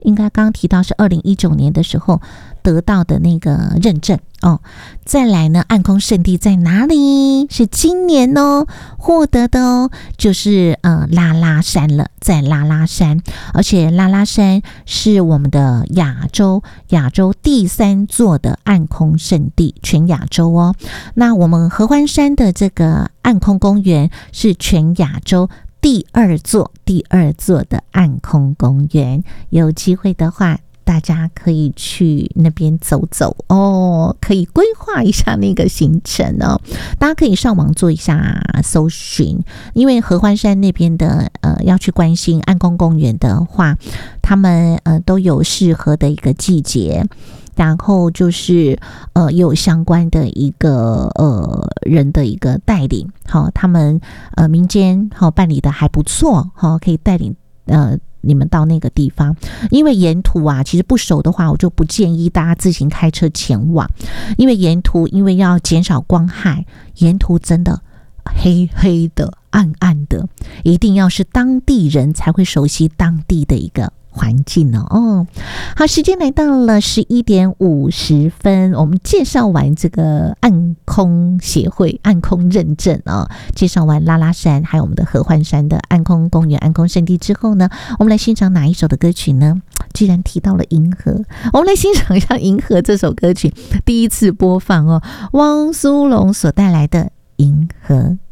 应该刚刚提到是2019年的时候得到的那个认证哦。再来呢，暗空圣地在哪里？是今年哦获得的哦，就是拉拉山了，在拉拉山，而且拉拉山是我们的亚洲第3座的暗空圣地，全亚洲哦。那我们合欢山的这个暗空公园是全亚洲第二座的暗空公园，有机会的话大家可以去那边走走哦，可以规划一下那个行程哦。大家可以上网做一下搜寻，因为合欢山那边的要去关心暗空公园的话，他们都有适合的一个季节。然后就是有相关的一个人的一个带领，好，他们民间办理的还不错，好，可以带领你们到那个地方。因为沿途啊，其实不熟的话，我就不建议大家自行开车前往，因为沿途因为要减少光害，沿途真的黑黑的暗暗的，一定要是当地人才会熟悉当地的一个环境哦。好，时间来到了11点50分，我们介绍完这个暗空协会暗空认证哦，介绍完拉拉山还有我们的合欢山的暗空公园暗空圣地之后呢，我们来欣赏哪一首的歌曲呢？既然提到了银河，我们来欣赏一下银河这首歌曲，第一次播放哦，汪苏泷所带来的银河。